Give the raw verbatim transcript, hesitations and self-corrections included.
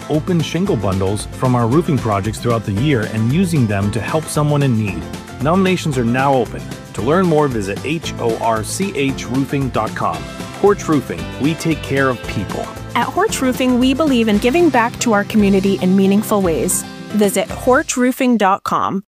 open shingle bundles from our roofing projects throughout the year and using them to help someone in need. Nominations are now open. To learn more, visit H O R C H roofing dot com. Horch Roofing, we take care of people. At Horch Roofing, we believe in giving back to our community in meaningful ways. Visit horch roofing dot com.